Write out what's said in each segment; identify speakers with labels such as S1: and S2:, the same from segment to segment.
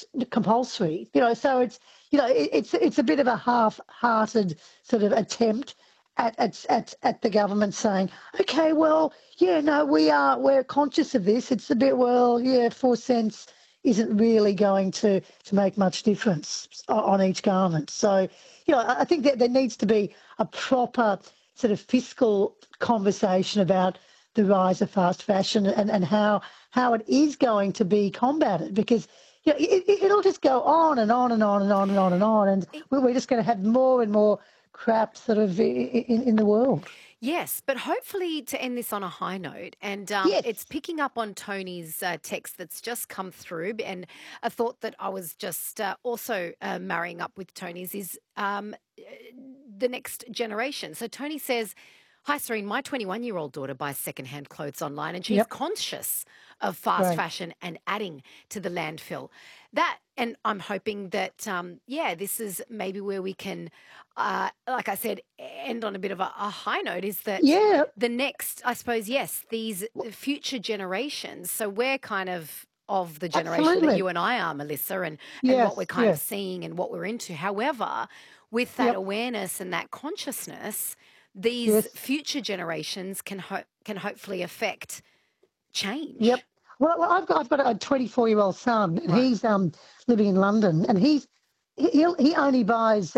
S1: compulsory. So it's a bit of a half-hearted sort of attempt at the government saying, okay, well, yeah, no, we're conscious of this. It's a bit, well, yeah, 4 cents isn't really going to make much difference on each garment. So, I think that there needs to be a proper sort of fiscal conversation about the rise of fast fashion and how it is going to be combated, because it'll just go on and on and on and on and on and on, and we're just going to have more and more crap sort of in the world.
S2: Yes, but hopefully to end this on a high note, and
S1: Yes.
S2: it's picking up on Tony's text that's just come through, and a thought that I was just also marrying up with Tony's is the next generation. So Tony says, hi, Serene, my 21-year-old daughter buys secondhand clothes online and she's
S1: Yep.
S2: conscious of fast
S1: Right.
S2: fashion and adding to the landfill. And I'm hoping that, this is maybe where we can, like I said, end on a bit of a high note, is that
S1: Yeah.
S2: the next, I suppose, yes, these future generations. So we're kind of the generation that
S1: Absolutely.
S2: you and I are, Melissa, and what we're
S1: Yes.
S2: kind of
S1: Yes.
S2: seeing and what we're into. However, with that
S1: Yep.
S2: awareness and that consciousness, these
S1: Yes.
S2: future generations can hopefully affect
S1: Yep.
S2: change.
S1: Well, I've got a 24-year-old son, and
S2: Right.
S1: he's living in London, and he only buys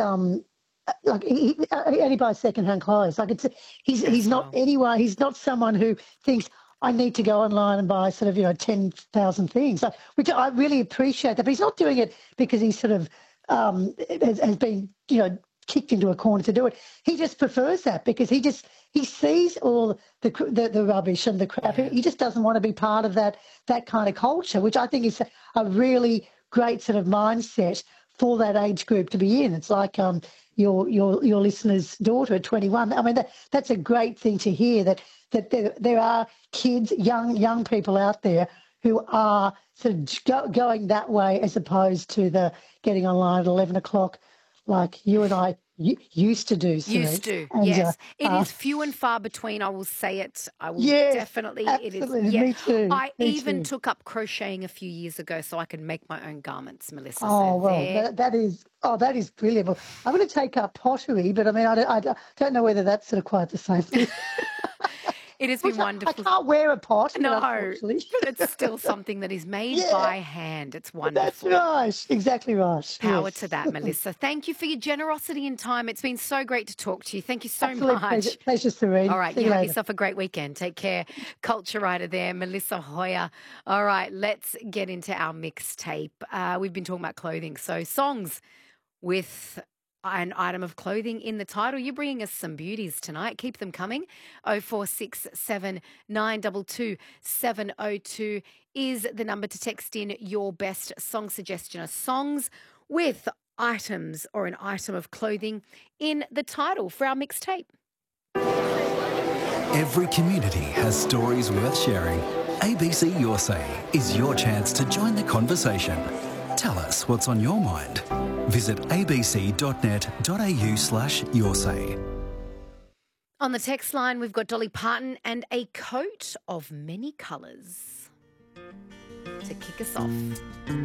S1: he only buys secondhand clothes. Like, he's
S2: As
S1: not
S2: well.
S1: anyone. He's not someone who thinks I need to go online and buy sort of 10,000 things. Which I really appreciate that, but he's not doing it because he sort of has been kicked into a corner to do it. He just prefers that because he sees all the rubbish and the crap.
S2: Yeah.
S1: He just doesn't want to be part of that kind of culture, which I think is a really great sort of mindset for that age group to be in. It's like your listener's daughter at 21. I mean, that's a great thing to hear, that there are kids, young people out there who are sort of going that way, as opposed to the getting online at 11 o'clock like you and I used to do, Siri.
S2: Used to,
S1: And
S2: yes. It is few and far between. I will say it. I will
S1: yes,
S2: definitely, it is,
S1: absolutely.
S2: yeah.
S1: Me too.
S2: I
S1: Me
S2: even
S1: too.
S2: took up crocheting a few years ago so I could make my own garments, Melissa. So
S1: Oh, well,
S2: there.
S1: that is brilliant. Well, I'm going to take up pottery, but I mean, I don't know whether that's sort of quite the same thing.
S2: It has been
S1: Which I
S2: wonderful.
S1: can't wear a pot, but
S2: No,
S1: unfortunately.
S2: but it's still something that is made
S1: Yeah,
S2: by hand. It's
S1: that's
S2: wonderful.
S1: right. Exactly right.
S2: Power to
S1: Yes.
S2: that, Melissa. Thank you for your generosity and time. It's been so great to talk to you. Thank you so
S1: Absolute pleasure,
S2: much.
S1: pleasure,
S2: All
S1: Serene.
S2: right,
S1: See
S2: you
S1: you
S2: have
S1: later.
S2: yourself a great weekend. Take care. Culture writer there, Melissa Hoyer. All right, let's get into our mixtape. We've been talking about clothing. So, songs with an item of clothing in the title. You're bringing us some beauties tonight. Keep them coming. 0467 922 702 is the number to text in your best song suggestion, or songs with items or an item of clothing in the title for our mixtape.
S3: Every community has stories worth sharing. ABC Your Say is your chance to join the conversation. Tell us what's on your mind. Visit abc.net.au/yoursay.
S2: On the text line, we've got Dolly Parton and A Coat of Many Colours to kick us off.